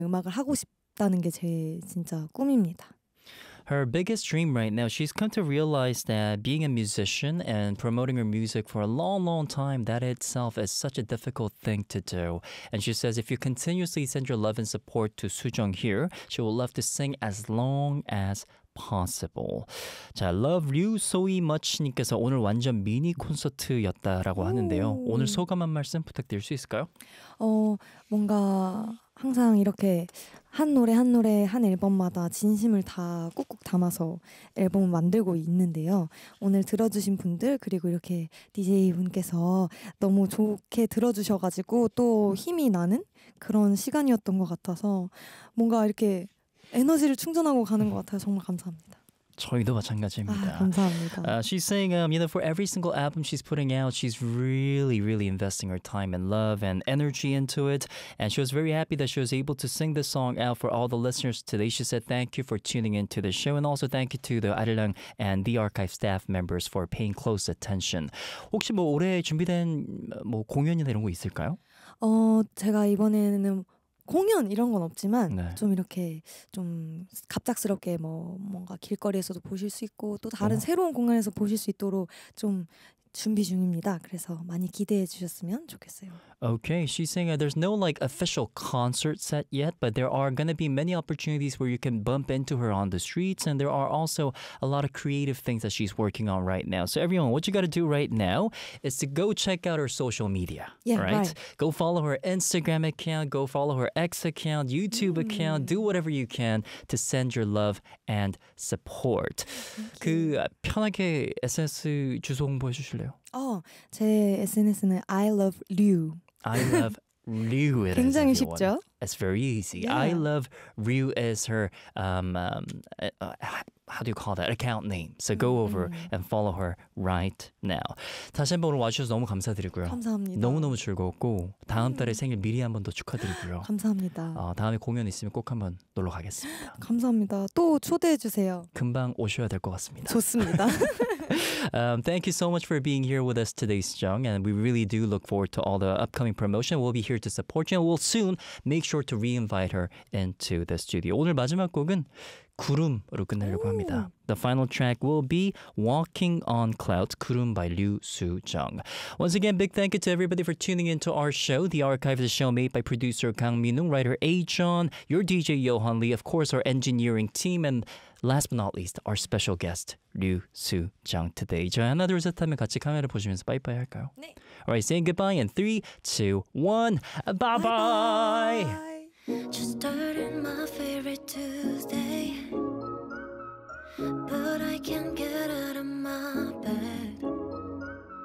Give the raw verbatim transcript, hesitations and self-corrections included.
음악을 하고 싶다는 게 제 진짜 꿈입니다. Her biggest dream right now, she's come to realize that being a musician and promoting her music for a long, long time, that itself is such a difficult thing to do. And she says if you continuously send your love and support to Sujong here, she will love to sing as long as possible. 자, Love You So Much님께서 오늘 완전 미니 콘서트였다라고 하는데요. 오늘 소감 한 말씀 부탁드릴 수 있을까요? 어, 뭔가 항상 이렇게 한 노래 한 노래 한 앨범마다 진심을 다 꾹꾹 담아서 앨범을 만들고 있는데요. 오늘 들어주신 분들 그리고 이렇게 디제이 분께서 너무 좋게 들어주셔가지고 또 힘이 나는 그런 시간이었던 것 같아서 뭔가 이렇게 에너지를 충전하고 가는 것 같아요. 정말 감사합니다. 저희도 마찬가지입니다. 아, 감사합니다. Uh, she's saying, um, you know, for every single album she's putting out, she's really, really investing her time and love and energy into it. And she was very happy that she was able to sing this song out for all the listeners today. She said, thank you for tuning into the show. And also thank you to the 아리랑 and the archive staff members for paying close attention. 혹시 뭐 올해 준비된 뭐 공연이나 이런 거 있을까요? 어, 제가 이번에는 공연 이런 건 없지만 네. 좀 이렇게 좀 갑작스럽게 뭐 뭔가 길거리에서도 보실 수 있고 또 다른 어. 새로운 공간에서 보실 수 있도록 좀 준비 중입니다. 그래서 많이 기대해 주셨으면 좋겠어요. Okay, she's saying uh, there's no like official concert set yet, but there are going to be many opportunities where you can bump into her on the streets, and there are also a lot of creative things that she's working on right now. So everyone, what you got to do right now is to go check out her social media. Yeah, right? right. Go follow her Instagram account, go follow her X account, YouTube Mm. account, do whatever you can to send your love and support. 그 uh, 편하게 에스엔에스 주소 홍보해 주실래요? 어, 제 에스엔에스는 I love Ryu. I love Ryu. It is, 굉장히 everyone. 쉽죠? It's very easy. Yeah. I love Ryu is her um, um uh, uh, how do you call that account name? So go over 음. and follow her right now. 다시 한번 오늘 와주셔서 너무 감사드리고요. 감사합니다. 너무너무 즐거웠고 다음 달에 생일 미리 한 번 더 축하드리고요. 감사합니다. 어, 다음에 공연 있으면 꼭 한번 놀러 가겠습니다. 감사합니다. 또 초대해 주세요. 금방 오셔야 될 것 같습니다. 좋습니다. Um, thank you so much for being here with us today, Sejong, and we really do look forward to all the upcoming promotion. We'll be here to support you, and we'll soon make sure to re-invite her into the studio. 오늘 마지막 곡은 구름으로 끝내려고 합니다. The final track will be Walking on Clouds, 구름 by Ryu Soo-jung. Once again, big thank you to everybody for tuning into our show. The archive of the show made by producer Kang Min-woong, writer A-John, your D J Johan Lee, of course, our engineering team, and last but not least, our special guest, Ryu Soo-jung today. 저희 하나 둘 셋 하면 같이 카메라 보시면서 빠이빠이 할까요? 네. Alright, saying goodbye in three, two, one, bye-bye! Just started my favorite Tuesday, but I can't get